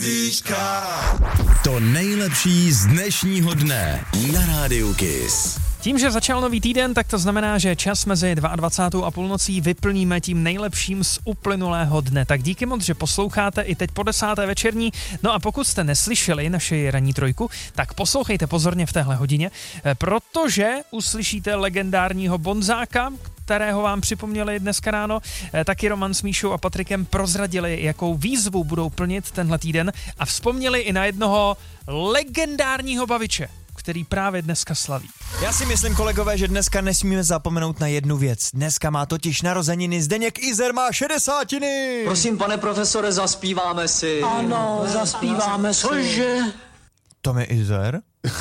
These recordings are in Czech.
To nejlepší z dnešního dne na Rádiu Kiss. Tím, že začal nový týden, tak to znamená, že čas mezi 22. a půlnocí vyplníme tím nejlepším z uplynulého dne. Tak díky moc, že posloucháte i teď po 10. večerní. No a pokud jste neslyšeli naši ranní trojku, tak poslouchejte pozorně v téhle hodině, protože uslyšíte legendárního Bonzáka, kterého vám připomněli dneska ráno. Taky Roman s Míšou a Patrikem prozradili, jakou výzvu budou plnit tenhle týden a vzpomněli i na jednoho legendárního baviče, který právě dneska slaví. Já si myslím, kolegové, že dneska nesmíme zapomenout na jednu věc. Dneska má totiž narozeniny Zdeněk Izer, má 60. Prosím, pane profesore, zaspíváme si. Ano, zaspíváme si. Cože? Tome Izer?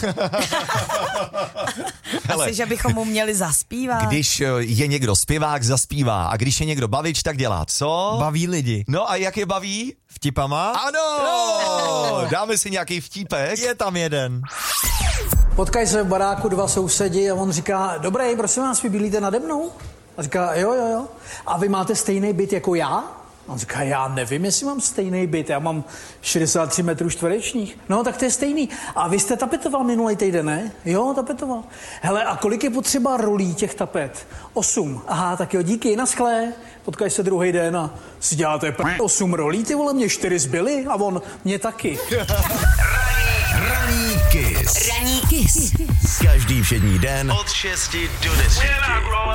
Asi, že bychom mu měli zaspívat. Když je někdo zpěvák, zaspívá. A když je někdo bavič, tak dělá co? Baví lidi. No a jak je baví? Vtipama? Ano! Dáme si nějaký vtípek? Je tam jeden. Potkají se v baráku dva sousedi a on říká, dobrý, prosím vás, vy bydlíte nade mnou? A říká, jo. A vy máte stejný byt jako já? On říká, já nevím, jestli mám stejný byt, já mám 63 metrů čtverečních. No, tak to je stejný. A vy jste tapetoval minulý týden, ne? Jo, tapetoval. Hele, a kolik je potřeba rolí těch tapet? 8. Aha, tak jo, díky, naschle. Potkají se druhý den a si děláte 8 rolí, ty vole, mě 4 zbyly a on, mě taky. Ranní Kiss. Ranní Kiss. Každý všední den Od 6 do 10.